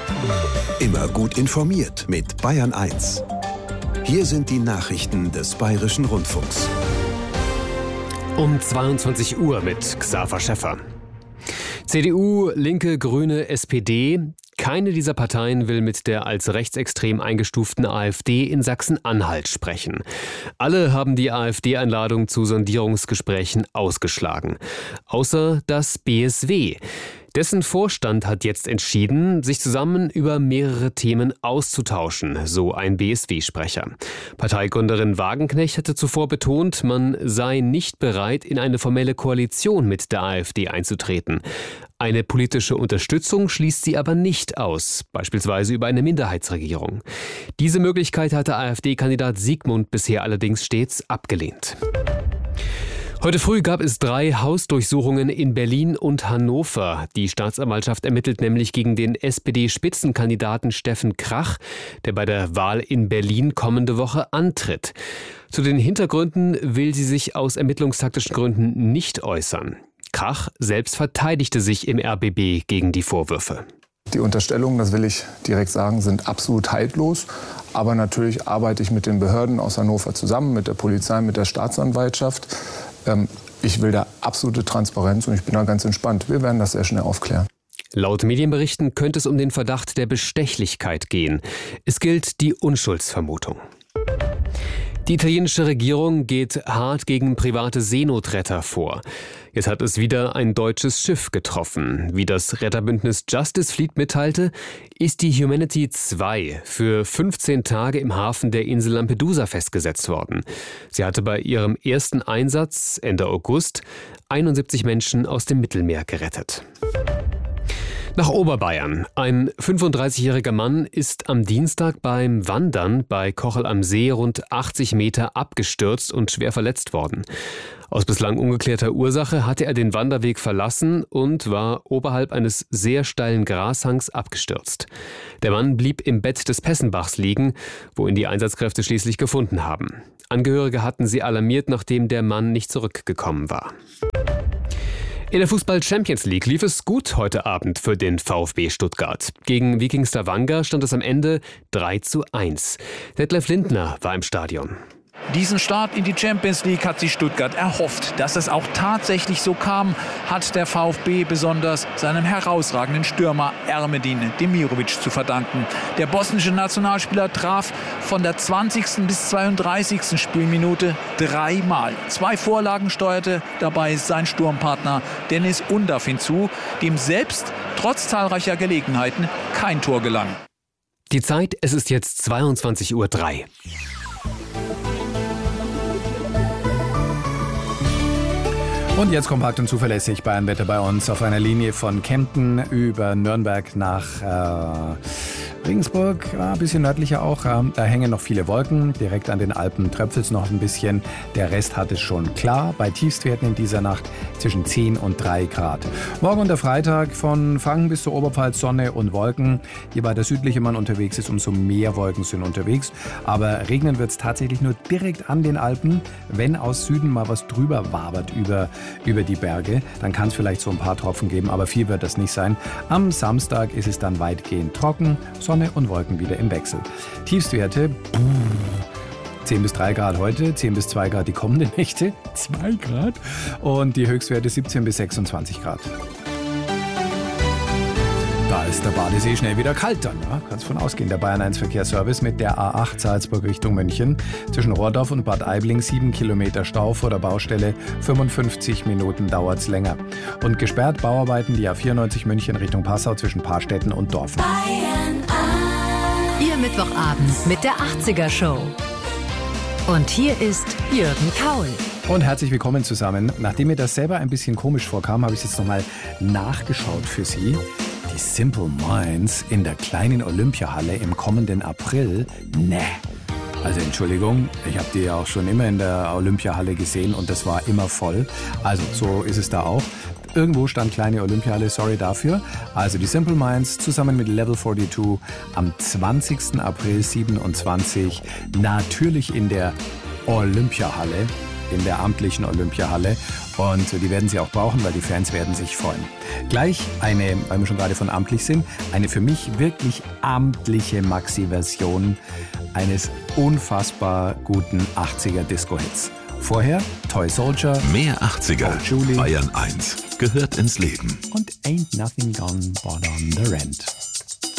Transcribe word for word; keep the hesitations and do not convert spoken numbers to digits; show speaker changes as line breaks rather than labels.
Immer gut informiert mit Bayern eins. Hier sind die Nachrichten des Bayerischen Rundfunks.
Um zweiundzwanzig Uhr mit Xaver Schäffer. C D U, Linke, Grüne, S P D. Keine dieser Parteien will mit der als rechtsextrem eingestuften AfD in Sachsen-Anhalt sprechen. Alle haben die AfD-Einladung zu Sondierungsgesprächen ausgeschlagen. Außer das B S W. Dessen Vorstand hat jetzt entschieden, sich zusammen über mehrere Themen auszutauschen, so ein B S W-Sprecher. Parteigründerin Wagenknecht hatte zuvor betont, man sei nicht bereit, in eine formelle Koalition mit der AfD einzutreten. Eine politische Unterstützung schließt sie aber nicht aus, beispielsweise über eine Minderheitsregierung. Diese Möglichkeit hatte AfD-Kandidat Siegmund bisher allerdings stets abgelehnt. Heute früh gab es drei Hausdurchsuchungen in Berlin und Hannover. Die Staatsanwaltschaft ermittelt nämlich gegen den S P D-Spitzenkandidaten Steffen Krach, der bei der Wahl in Berlin kommende Woche antritt. Zu den Hintergründen will sie sich aus ermittlungstaktischen Gründen nicht äußern. Krach selbst verteidigte sich im R B B gegen die Vorwürfe.
Die Unterstellungen, das will ich direkt sagen, sind absolut haltlos. Aber natürlich arbeite ich mit den Behörden aus Hannover zusammen, mit der Polizei, mit der Staatsanwaltschaft. Ich will da absolute Transparenz und ich bin da ganz entspannt. Wir werden das sehr schnell aufklären.
Laut Medienberichten könnte es um den Verdacht der Bestechlichkeit gehen. Es gilt die Unschuldsvermutung. Die italienische Regierung geht hart gegen private Seenotretter vor. Jetzt hat es wieder ein deutsches Schiff getroffen. Wie das Retterbündnis Justice Fleet mitteilte, ist die Humanity zwei für fünfzehn Tage im Hafen der Insel Lampedusa festgesetzt worden. Sie hatte bei ihrem ersten Einsatz Ende August einundsiebzig Menschen aus dem Mittelmeer gerettet. Nach Oberbayern. Ein fünfunddreißigjähriger Mann ist am Dienstag beim Wandern bei Kochel am See rund achtzig Meter abgestürzt und schwer verletzt worden. Aus bislang ungeklärter Ursache hatte er den Wanderweg verlassen und war oberhalb eines sehr steilen Grashangs abgestürzt. Der Mann blieb im Bett des Pessenbachs liegen, wo ihn die Einsatzkräfte schließlich gefunden haben. Angehörige hatten sie alarmiert, nachdem der Mann nicht zurückgekommen war. In der Fußball-Champions League lief es gut heute Abend für den VfB Stuttgart. Gegen Viking Stavanger stand es am Ende drei zu eins. Detlef Lindner war im Stadion.
Diesen Start in die Champions League hat sich Stuttgart erhofft. Dass es auch tatsächlich so kam, hat der VfB besonders seinem herausragenden Stürmer Ermedin Demirovic zu verdanken. Der bosnische Nationalspieler traf von der zwanzigsten bis zweiunddreißigsten Spielminute dreimal. Zwei Vorlagen steuerte dabei sein Sturmpartner Dennis Undav hinzu, dem selbst trotz zahlreicher Gelegenheiten kein Tor gelang.
Die Zeit, es ist jetzt zweiundzwanzig Uhr drei.
Und jetzt kompakt und zuverlässig Bayernwetter bei uns auf einer Linie von Kempten über Nürnberg nach äh, Regensburg, ja, ein bisschen nördlicher auch. Äh, da hängen noch viele Wolken. Direkt an den Alpen tröpfelt es noch ein bisschen. Der Rest hat es schon klar. Bei Tiefstwerten in dieser Nacht zwischen zehn und drei Grad. Morgen und der Freitag von Franken bis zur Oberpfalz Sonne und Wolken. Je weiter südlicher man unterwegs ist, umso mehr Wolken sind unterwegs. Aber regnen wird es tatsächlich nur direkt an den Alpen. Wenn aus Süden mal was drüber wabert über über die Berge, dann kann es vielleicht so ein paar Tropfen geben, aber viel wird das nicht sein. Am Samstag ist es dann weitgehend trocken, Sonne und Wolken wieder im Wechsel. Tiefstwerte zehn bis drei Grad heute, zehn bis zwei Grad die kommenden Nächte, zwei Grad und die Höchstwerte siebzehn bis sechsundzwanzig Grad. Da ist der Badesee schnell wieder kalt dann, ja? Kannst von ausgehen. Der Bayern eins Verkehrsservice mit der A acht Salzburg Richtung München. Zwischen Rohrdorf und Bad Aibling sieben Kilometer Stau vor der Baustelle. fünfundfünfzig Minuten dauert's länger. Und gesperrt Bauarbeiten die A vierundneunzig München Richtung Passau zwischen Paarstetten und Dorfen.
Bayern eins. Ihr Mittwochabend mit der achtziger Show. Und hier ist Jürgen Kaul.
Und herzlich willkommen zusammen. Nachdem mir das selber ein bisschen komisch vorkam, habe ich es jetzt nochmal nachgeschaut für Sie. Die Simple Minds in der kleinen Olympiahalle im kommenden April. Ne. Also Entschuldigung, ich habe die ja auch schon immer in der Olympiahalle gesehen und das war immer voll. Also so ist es da auch. Irgendwo stand kleine Olympiahalle, sorry dafür. Also die Simple Minds zusammen mit Level zweiundvierzig am zwanzigsten April siebenundzwanzig natürlich in der Olympiahalle. in der amtlichen Olympiahalle. Und die werden sie auch brauchen, weil die Fans werden sich freuen. Gleich eine, weil wir schon gerade von amtlich sind, eine für mich wirklich amtliche Maxi-Version eines unfassbar guten achtziger-Disco-Hits. Vorher Toy Soldier,
Mehr achtziger,
Oh, Julie.
Bayern eins, gehört ins Leben.
und Ain't Nothing Gone But on the Rent.